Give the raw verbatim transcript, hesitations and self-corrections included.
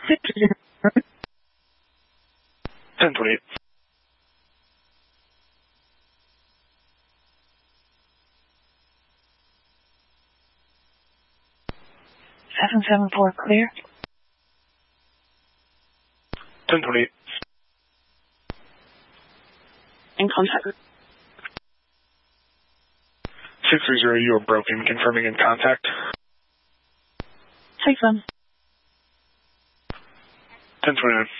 ten twenty-eight. seven seven four, clear. ten twenty-eight. In contact. six three zero, you are broken. Confirming in contact. Take them. ten twenty-nine.